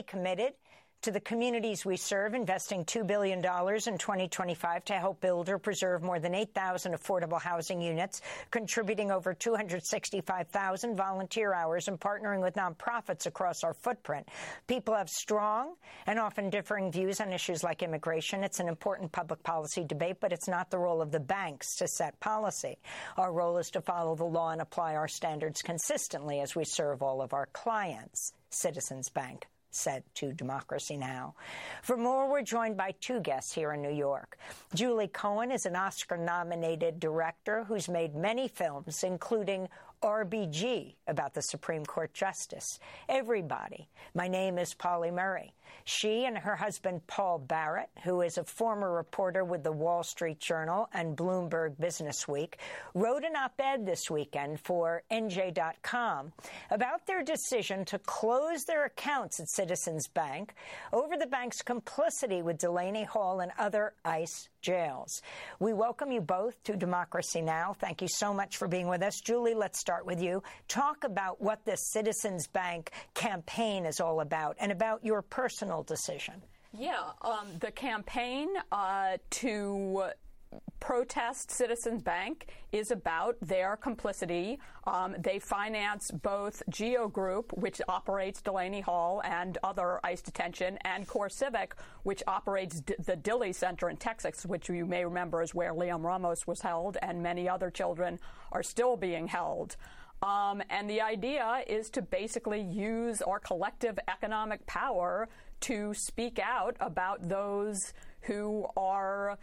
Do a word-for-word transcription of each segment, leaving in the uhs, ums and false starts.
committed to the communities we serve, investing two billion dollars in twenty twenty-five to help build or preserve more than eight thousand affordable housing units, contributing over two hundred sixty-five thousand volunteer hours and partnering with nonprofits across our footprint. People have strong and often differing views on issues like immigration. It's an important public policy debate, but it's not the role of the banks to set policy. Our role is to follow the law and apply our standards consistently as we serve all of our clients. Citizens Bank said to Democracy Now! For more, we're joined by two guests here in New York. Julie Cohen is an Oscar-nominated director who's made many films, including R B G, about the Supreme Court Justice. Everybody. My name is Polly Murray. She and her husband, Paul Barrett, who is a former reporter with the Wall Street Journal and Bloomberg Business Week, wrote an op-ed this weekend for N J dot com about their decision to close their accounts at Citizens Bank over the bank's complicity with Delaney Hall and other ICE jails. We welcome you both to Democracy Now! Thank you so much for being with us. Julie, let's start with you. Talk about what this Citizens Bank campaign is all about and about your personal decision. Yeah, um, the campaign uh, to protest Citizens Bank is about their complicity. Um, they finance both Geo Group, which operates Delaney Hall and other ICE detention, and CoreCivic, which operates D- the Dilley Center in Texas, which you may remember is where Liam Ramos was held, and many other children are still being held. Um, and the idea is to basically use our collective economic power to speak out about those who are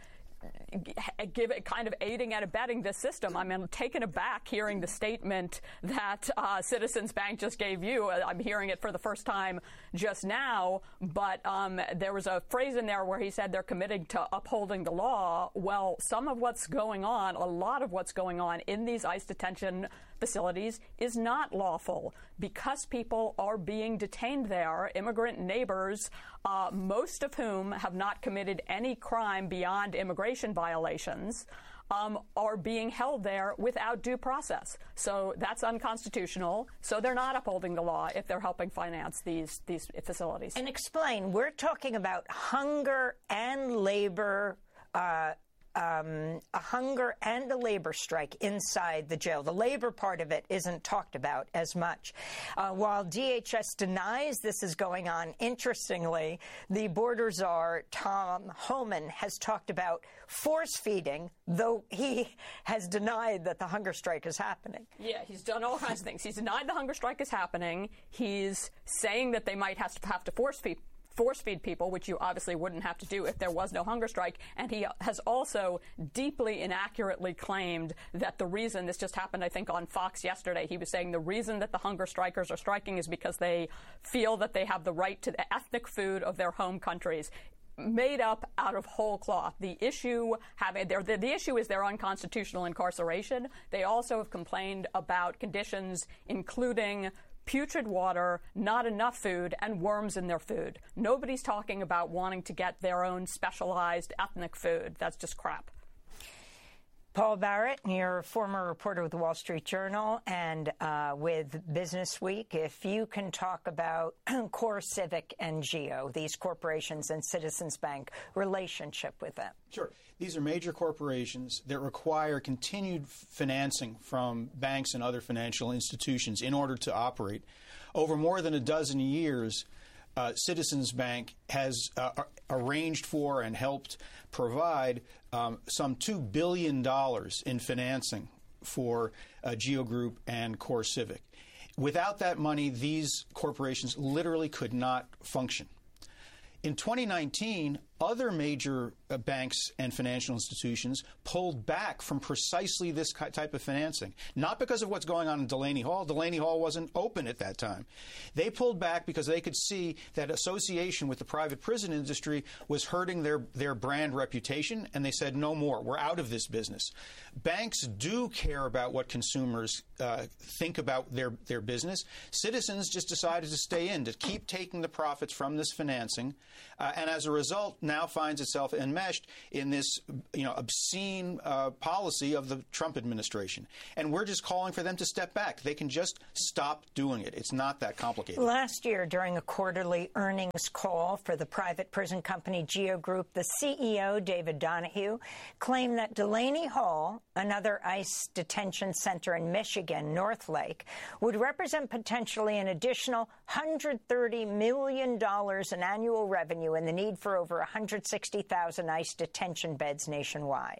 give it kind of aiding and abetting this system. I'm taken aback hearing the statement that uh, Citizens Bank just gave you. I'm hearing it for the first time just now, but um, there was a phrase in there where he said they're committed to upholding the law. Well, some of what's going on, a lot of what's going on in these ICE detention facilities is not lawful because people are being detained there. Immigrant neighbors, uh, most of whom have not committed any crime beyond immigration violations, um, are being held there without due process. So that's unconstitutional. So they're not upholding the law if they're helping finance these these facilities. And explain, we're talking about hunger and labor uh Um, a hunger and a labor strike inside the jail. The labor part of it isn't talked about as much. Uh, while D H S denies this is going on, interestingly, the border czar, Tom Homan, has talked about force feeding, though he has denied that the hunger strike is happening. Yeah, he's done all kinds of things. He's denied the hunger strike is happening. He's saying that they might have to, have to force feed force feed people, which you obviously wouldn't have to do if there was no hunger strike. And he has also deeply inaccurately claimed that the reason this just happened, I think, on Fox yesterday, he was saying the reason that the hunger strikers are striking is because they feel that they have the right to the ethnic food of their home countries. Made up out of whole cloth. The issue having the, the issue is their unconstitutional incarceration. They also have complained about conditions including putrid water, not enough food, and worms in their food. Nobody's talking about wanting to get their own specialized ethnic food. That's just crap. Paul Barrett, you're a former reporter with the Wall Street Journal and uh, with Business Week. If you can talk about CoreCivic and Geo, these corporations, and Citizens Bank relationship with them. Sure. These are major corporations that require continued financing from banks and other financial institutions in order to operate. Over more than a dozen years, Uh, Citizens Bank has uh, arranged for and helped provide um, some two billion dollars in financing for uh, Geo Group and CoreCivic. Without that money, these corporations literally could not function. In twenty nineteen, other major uh, banks and financial institutions pulled back from precisely this type of financing, not because of what's going on in Delaney Hall. Delaney Hall wasn't open at that time. They pulled back because they could see that association with the private prison industry was hurting their, their brand reputation, and they said, no more. We're out of this business. Banks do care about what consumers uh, think about their, their business. Citizens just decided to stay in, to keep taking the profits from this financing, uh, and as a result, now finds itself enmeshed in this, you know, obscene uh, policy of the Trump administration. And we're just calling for them to step back. They can just stop doing it. It's not that complicated. Last year, during a quarterly earnings call for the private prison company GEO Group, the C E O, David Donahue, claimed that Delaney Hall, another ICE detention center in Michigan, North Lake, would represent potentially an additional one hundred thirty million dollars in annual revenue and the need for over one hundred sixty thousand ICE detention beds nationwide.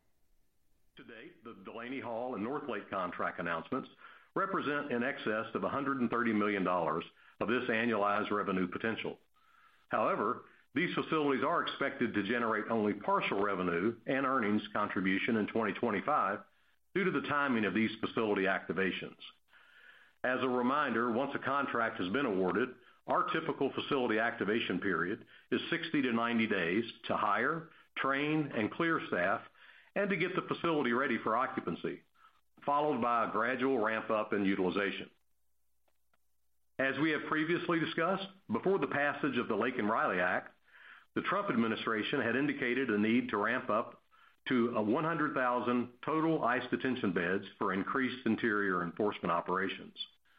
To date, the Delaney Hall and North Lake contract announcements represent in excess of one hundred thirty million dollars of this annualized revenue potential. However, these facilities are expected to generate only partial revenue and earnings contribution in twenty twenty-five due to the timing of these facility activations. As a reminder, once a contract has been awarded, our typical facility activation period is sixty to ninety days to hire, train, and clear staff, and to get the facility ready for occupancy, followed by a gradual ramp-up in utilization. As we have previously discussed, before the passage of the Laken Riley Act, the Trump administration had indicated a need to ramp up to a one hundred thousand total ICE detention beds for increased interior enforcement operations.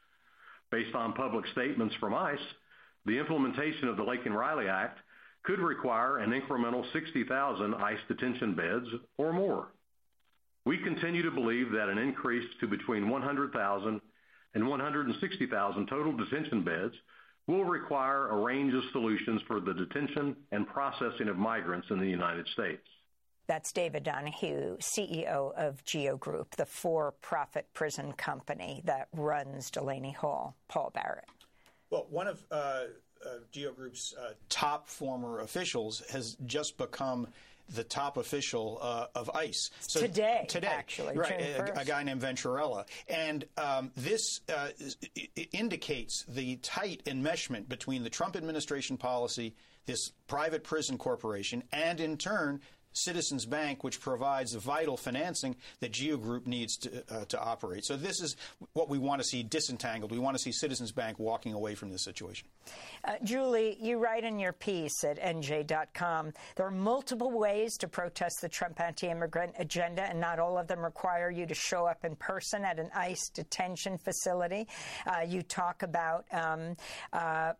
Based on public statements from ICE, the implementation of the Laken Riley Act could require an incremental sixty thousand ICE detention beds or more. We continue to believe that an increase to between one hundred thousand and one hundred sixty thousand total detention beds will require a range of solutions for the detention and processing of migrants in the United States. That's David Donahue, C E O of GEO Group, the for-profit prison company that runs Delaney Hall. Paul Barrett. Well, one of uh, uh, GEO Group's uh, top former officials has just become the top official uh, of ICE. So today, today, actually. Right, a, a guy named Venturella. And um, this uh, indicates the tight enmeshment between the Trump administration policy, this private prison corporation, and in turn, Citizens Bank, which provides the vital financing that GEO Group needs to, uh, to operate. So this is what we want to see disentangled. We want to see Citizens Bank walking away from this situation. Uh, Julie, you write in your piece at N J dot com, there are multiple ways to protest the Trump anti-immigrant agenda, and not all of them require you to show up in person at an ICE detention facility. Uh, you talk about um, uh,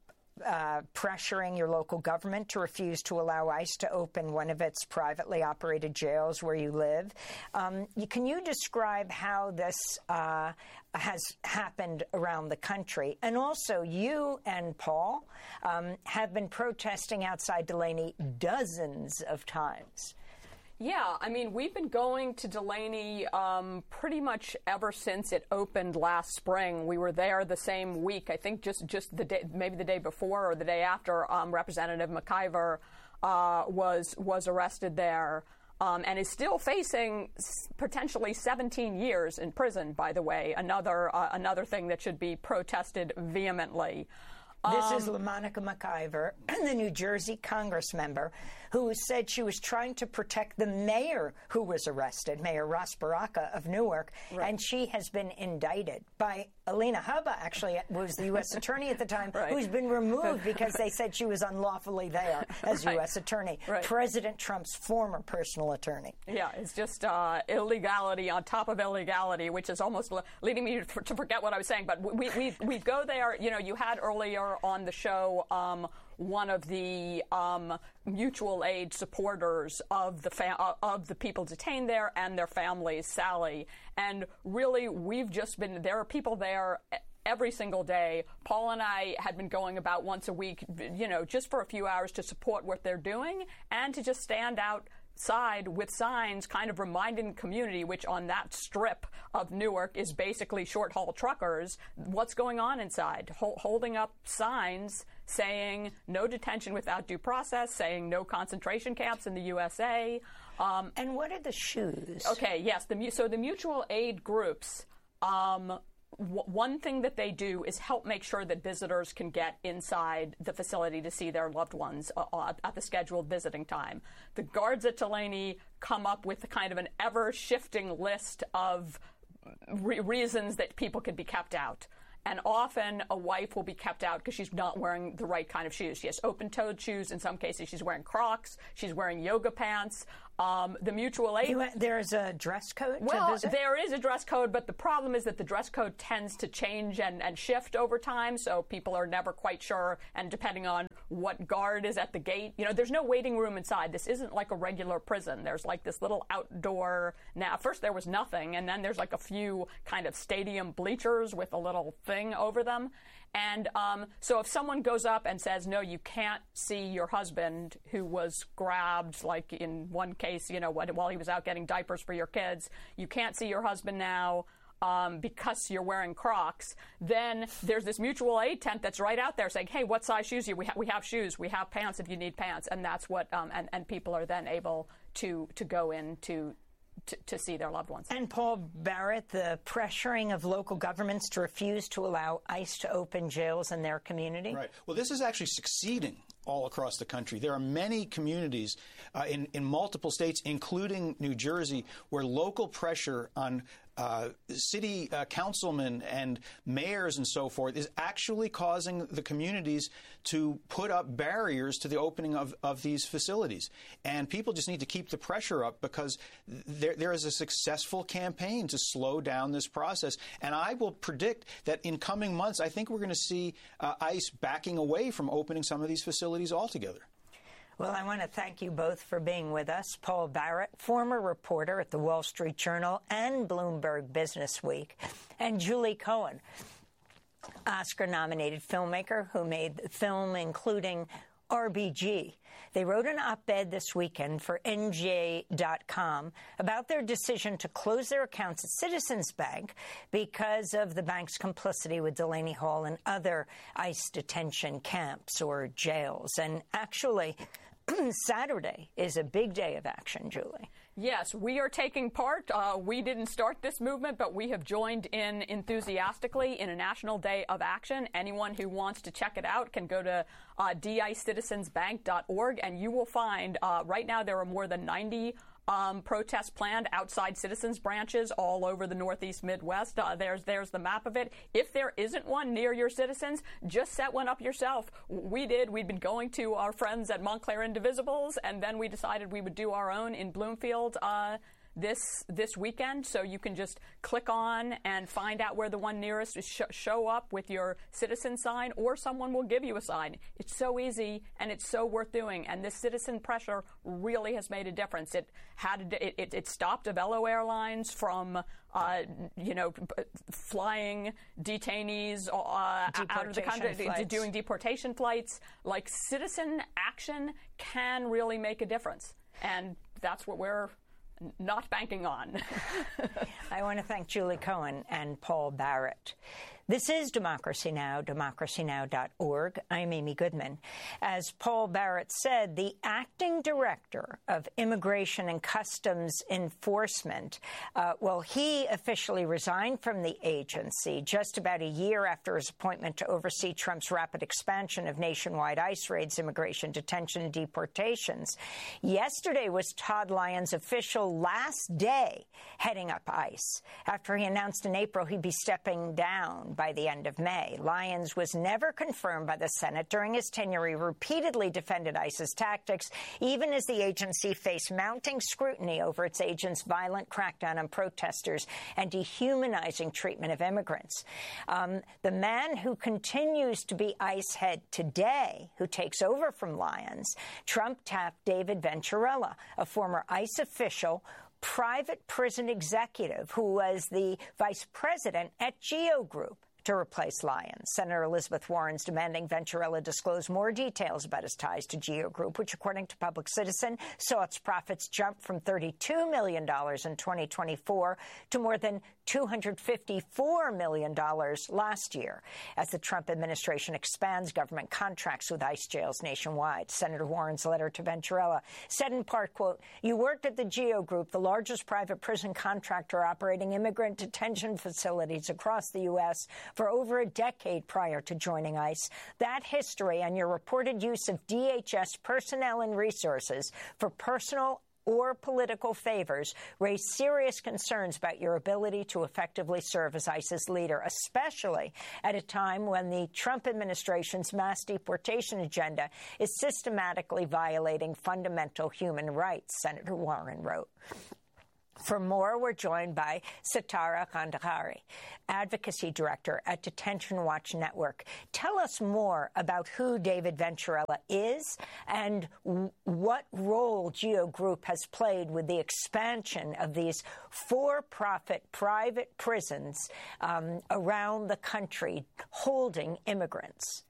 Uh, pressuring your local government to refuse to allow ICE to open one of its privately operated jails where you live. Um, you, can you describe how this uh, has happened around the country? And also, you and Paul um, have been protesting outside Delaney dozens of times. Yeah, I mean, we've been going to Delaney um, pretty much ever since it opened last spring. We were there the same week, I think just, just the day, maybe the day before or the day after um, Representative McIver uh, was was arrested there um, and is still facing potentially seventeen years in prison, by the way, another, uh, another thing that should be protested vehemently. This um, is LaMonica McIver, the New Jersey Congress member, who said she was trying to protect the mayor who was arrested, Mayor Ras Baraka of Newark, right. And she has been indicted by Alina Habba, actually, was the U S attorney at the time, right. Who's been removed because they said she was unlawfully there as right. U S attorney. Right. President Trump's former personal attorney. Yeah, it's just uh, illegality on top of illegality, which is almost leading me to forget what I was saying. But we we, we go there. You know, you had earlier on the show um, one of the um, mutual aid supporters of the fa- of the people detained there and their families, Sally. And really, we've just been, there are people there every single day. Paul and I had been going about once a week, you know, just for a few hours to support what they're doing and to just stand outside with signs kind of reminding the community, which on that strip of Newark is basically short-haul truckers, what's going on inside, Hol- holding up signs saying no detention without due process, saying no concentration camps in the U S A. Um, and what are the shoes? Okay, yes. The, so the mutual aid groups, um, w- one thing that they do is help make sure that visitors can get inside the facility to see their loved ones uh, at the scheduled visiting time. The guards at Delaney come up with kind of an ever-shifting list of re- reasons that people could be kept out. And often a wife will be kept out because she's not wearing the right kind of shoes. She has open-toed shoes. In some cases, she's wearing Crocs. She's wearing yoga pants. Um, the mutual aid. You, there's a dress code well, to visit? There is a dress code, but the problem is that the dress code tends to change and, and shift over time, so people are never quite sure, and depending on what guard is at the gate. You know, there's no waiting room inside. This isn't like a regular prison. There's like this little outdoor, now, first there was nothing, and then there's like a few kind of stadium bleachers with a little thing over them. And um, so if someone goes up and says, no, you can't see your husband who was grabbed, like in one case, you know, while he was out getting diapers for your kids, you can't see your husband now um, because you're wearing Crocs, then there's this mutual aid tent that's right out there saying, hey, what size shoes do you? We, ha- we have shoes. We have pants if you need pants. And that's what, um, and, and people are then able to, to go in to To, to see their loved ones. And Paul Barrett, the pressuring of local governments to refuse to allow ICE to open jails in their community? Right. Well, this is actually succeeding all across the country. There are many communities uh, in, in multiple states, including New Jersey, where local pressure on uh, city uh, councilmen and mayors and so forth is actually causing the communities to put up barriers to the opening of, of these facilities. And people just need to keep the pressure up because there, there is a successful campaign to slow down this process. And I will predict that in coming months, I think we're going to see uh, ICE backing away from opening some of these facilities altogether. Well, I want to thank you both for being with us. Paul Barrett, former reporter at the Wall Street Journal and Bloomberg Business Week, and Julie Cohen, Oscar-nominated filmmaker who made the film including R B G. They wrote an op-ed this weekend for N J dot com about their decision to close their accounts at Citizens Bank because of the bank's complicity with Delaney Hall and other ICE detention camps or jails. And actually, Saturday is a big day of action, Julie. Yes, we are taking part. Uh, we didn't start this movement, but we have joined in enthusiastically in a national day of action. Anyone who wants to check it out can go to uh, d i citizens bank dot org, and you will find uh, right now there are more than ninety Um, protests planned outside Citizens branches all over the Northeast Midwest. Uh, there's there's the map of it. If there isn't one near your Citizens, just set one up yourself. We did. We'd been going to our friends at Montclair Indivisibles, and then we decided we would do our own in Bloomfield uh, this this weekend. So you can just click on and find out where the one nearest is. Sh- show up with your Citizen sign, or someone will give you a sign. It's so easy, and it's so worth doing. And this citizen pressure really has made a difference. It had it, it, it stopped Avelo Airlines from uh, you know flying detainees uh, out of the country, to doing deportation flights. Like, citizen action can really make a difference, and that's what we're not banking on. I want to thank Julie Cohen and Paul Barrett. This is Democracy Now!, democracy now dot org. I'm Amy Goodman. As Paul Barrett said, the acting director of Immigration and Customs Enforcement, uh, well, he officially resigned from the agency just about a year after his appointment to oversee Trump's rapid expansion of nationwide ICE raids, immigration detention, and deportations. Yesterday was Todd Lyons' official last day heading up ICE, after he announced in April he'd be stepping down by the end of May. Lyons was never confirmed by the Senate. During his tenure, he repeatedly defended ICE's tactics, even as the agency faced mounting scrutiny over its agents' violent crackdown on protesters and dehumanizing treatment of immigrants. Um, the man who continues to be ICE head today, who takes over from Lyons, Trump tapped David Venturella, a former ICE official, private prison executive who was the vice president at GEO Group, to replace Lyons. Senator Elizabeth Warren's demanding Venturella disclose more details about his ties to GEO Group, which, according to Public Citizen, saw its profits jump from thirty-two million dollars in twenty twenty-four to more than two hundred fifty-four million dollars last year, as the Trump administration expands government contracts with ICE jails nationwide. Senator Warren's letter to Venturella said in part, quote, "You worked at the GEO Group, the largest private prison contractor operating immigrant detention facilities across the U S for over a decade prior to joining ICE. That history and your reported use of D H S personnel and resources for personal or political favors raise serious concerns about your ability to effectively serve as ICE's leader, especially at a time when the Trump administration's mass deportation agenda is systematically violating fundamental human rights, Senator Warren wrote. For more, we're joined by Sitara Kandahari, Advocacy Director at Detention Watch Network. Tell us more about who David Venturella is and w- what role GEO Group has played with the expansion of these for-profit private prisons um, around the country holding immigrants.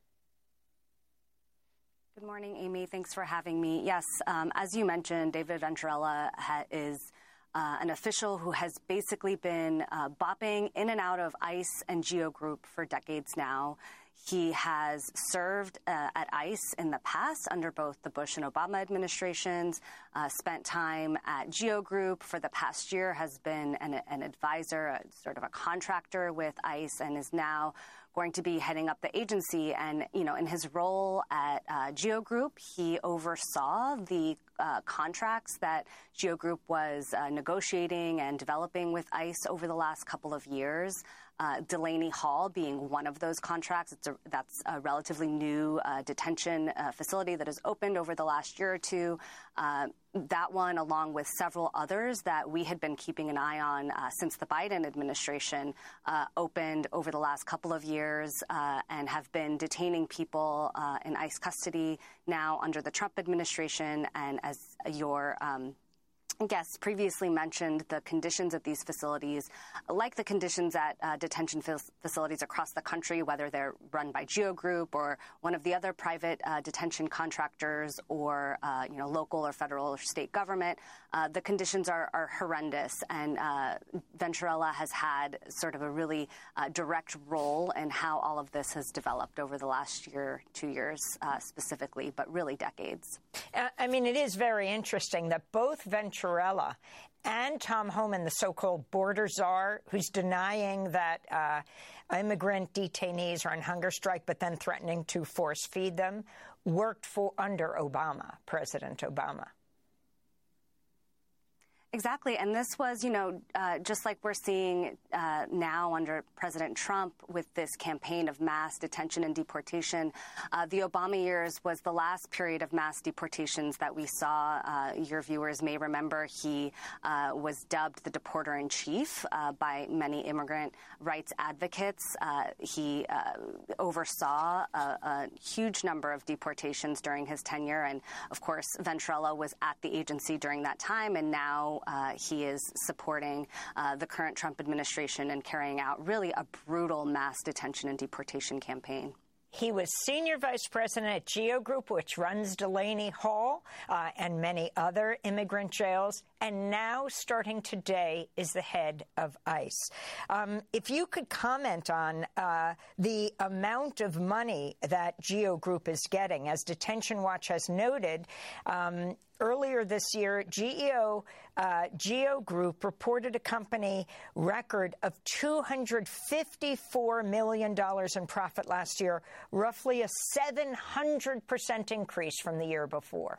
Good morning, Amy. Thanks for having me. Yes, um, as you mentioned, David Venturella ha- is Uh, an official who has basically been uh, bopping in and out of ICE and GEO Group for decades now. He has served uh, at ICE in the past under both the Bush and Obama administrations, uh, spent time at GEO Group for the past year, has been an, an advisor, a, sort of a contractor with ICE, and is now going to be heading up the agency. And, you know, in his role at uh, GEO Group, he oversaw the uh, contracts that GEO Group was uh, negotiating and developing with ICE over the last couple of years. Uh, Delaney Hall being one of those contracts. It's a, that's a relatively new uh, detention uh, facility that has opened over the last year or two. Uh, that one, along with several others that we had been keeping an eye on uh, since the Biden administration uh, opened over the last couple of years uh, and have been detaining people uh, in ICE custody now under the Trump administration. And as your um, guests previously mentioned, the conditions at these facilities, like the conditions at uh, detention f- facilities across the country, whether they're run by GEO Group or one of the other private uh, detention contractors or, uh, you know, local or federal or state government, uh, the conditions are, are horrendous. And uh, Venturella has had sort of a really uh, direct role in how all of this has developed over the last year, two years uh, specifically, but really decades. Uh, I mean, it is very interesting that both Venturella and Tom Homan, the so-called border czar, who's denying that uh, immigrant detainees are on hunger strike but then threatening to force feed them, worked for under Obama, President Obama. Exactly. And this was, you know, uh, just like we're seeing uh, now under President Trump with this campaign of mass detention and deportation. Uh, the Obama years was the last period of mass deportations that we saw. Uh, your viewers may remember he uh, was dubbed the deporter in chief uh, by many immigrant rights advocates. Uh, he uh, oversaw a, a huge number of deportations during his tenure. And of course, Venturella was at the agency during that time. And now Uh, he is supporting uh, the current Trump administration and carrying out really a brutal mass detention and deportation campaign. He was senior vice president at GEO Group, which runs Delaney Hall uh, and many other immigrant jails, and now, starting today, is the head of ICE. Um, if you could comment on uh, the amount of money that GEO Group is getting, as Detention Watch has noted, um, earlier this year, GEO, uh, GEO Group reported a company record of two hundred fifty-four million dollars in profit last year, roughly a seven hundred percent increase from the year before.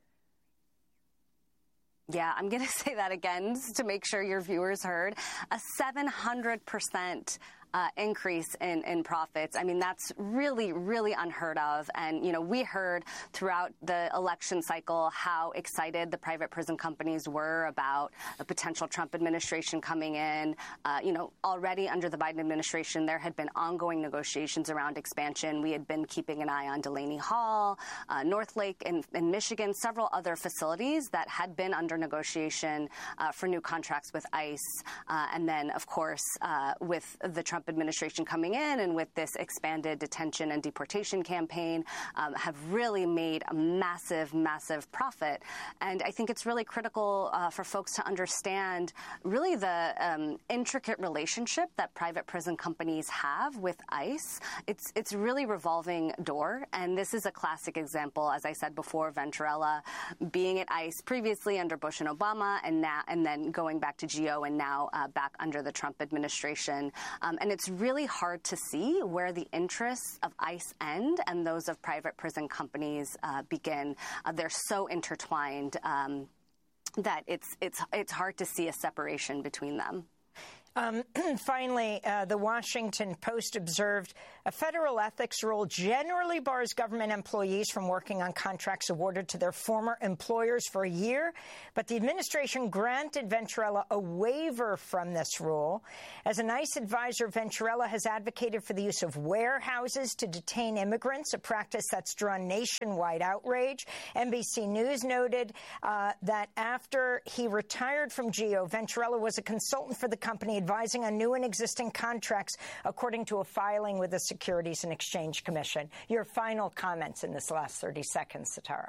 Yeah, I'm going to say that again to make sure your viewers heard. A seven hundred percent Uh, increase in, in profits. I mean, that's really, really unheard of. And, you know, we heard throughout the election cycle how excited the private prison companies were about a potential Trump administration coming in. Uh, you know, already under the Biden administration, there had been ongoing negotiations around expansion. We had been keeping an eye on Delaney Hall, uh, North Lake in, in Michigan, several other facilities that had been under negotiation uh, for new contracts with ICE. Uh, and then, of course, uh, with the Trump administration coming in and with this expanded detention and deportation campaign, um, have really made a massive, massive profit. And I think it's really critical uh, for folks to understand really the um, intricate relationship that private prison companies have with ICE. It's it's really revolving door. And this is a classic example, as I said before, Venturella being at ICE previously under Bush and Obama, and now and then going back to GEO and now uh, back under the Trump administration. Um, and it's really hard to see where the interests of ICE end and those of private prison companies uh, begin. Uh, they're so intertwined. Um, that it's it's it's hard to see a separation between them. Um, finally, uh, the Washington Post observed a federal ethics rule generally bars government employees from working on contracts awarded to their former employers for a year, but the administration granted Venturella a waiver from this rule. As an ICE advisor, Venturella has advocated for the use of warehouses to detain immigrants, a practice that's drawn nationwide outrage. N B C News noted uh, that after he retired from GEO, Venturella was a consultant for the company advising on new and existing contracts, according to a filing with the Securities and Exchange Commission. Your final comments in this last thirty seconds, Sitara.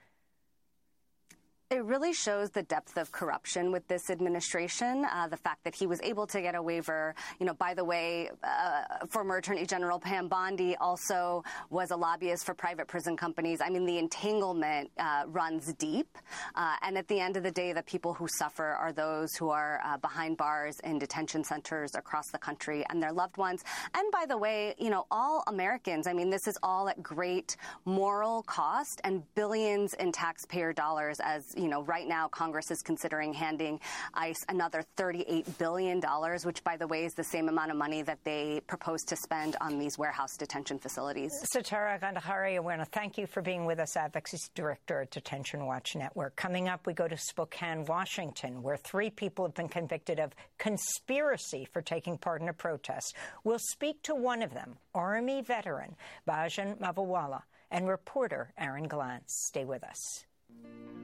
It really shows the depth of corruption with this administration, uh, the fact that he was able to get a waiver. You know, by the way, uh, former Attorney General Pam Bondi also was a lobbyist for private prison companies. I mean, the entanglement uh, runs deep. Uh, and at the end of the day, the people who suffer are those who are uh, behind bars in detention centers across the country and their loved ones. And by the way, you know, all Americans, I mean, this is all at great moral cost and billions in taxpayer dollars as you know, right now, Congress is considering handing ICE another thirty-eight billion dollars, which, by the way, is the same amount of money that they propose to spend on these warehouse detention facilities. Sitara Gandhari, I want to thank you for being with us, Advocacy Director at Detention Watch Network. Coming up, we go to Spokane, Washington, where three people have been convicted of conspiracy for taking part in a protest. We'll speak to one of them, Army veteran Bajan Mavawala, and reporter Aaron Glantz. Stay with us.